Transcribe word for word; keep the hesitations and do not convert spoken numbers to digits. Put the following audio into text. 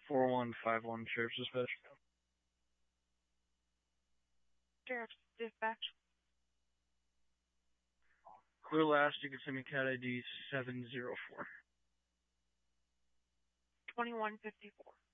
four one five one, Sheriff's Dispatch. Sheriff's Dispatch. Clear last, you can send me cat I D seven zero four. twenty-one fifty-four.